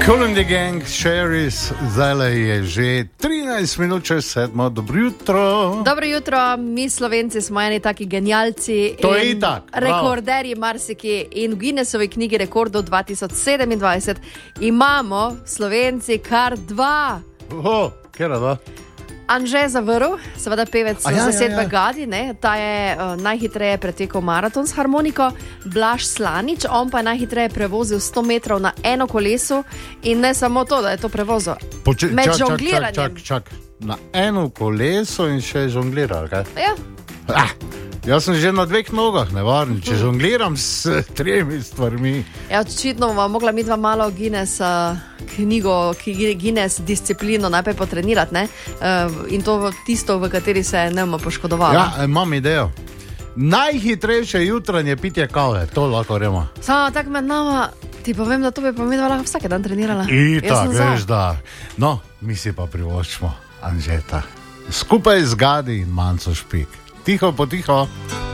Cool in the Gang, Sherry's, zdaj je že 13 minut čez 7. Dobro jutro. Dobro jutro, mi Slovenci smo eni taki genialci. To je itak. Rekorderji marsikje in v Guinnessovi knjigi rekordov 2027 imamo Slovenci kar dva. Kjera dva? Anže Zavrl, seveda pevec zasedbe Gadi, ne? Ta je najhitreje pretekel maraton s harmoniko. Blaž Slanič, on pa je najhitreje prevozil 100 metrov na eno kolesu in ne samo to, da je to prevozil. Med žongliranjem. Čak. Na eno koleso in še žongliral, kaj? Ja. Jaz sem že na dveh nogah, nevarni, če žongliram s tremi stvarmi. Ja, očitno bomo mogla mi dva malo Guinness knjigo, Guinness disciplino najprej potrenirati, ne? In to tisto, v kateri se ne bomo poškodovali. Ja, imam idejo. Najhitrejše jutranje pitje kave, to lahko remo. Samo tako med nama, ti povem, da to bi pa mi dva lahko vsak dan trenirala. Itak, veš da. No, mi si pa privoščimo Anžeta. Skupaj z Gadi in Manco Špik. Tiho, potiho.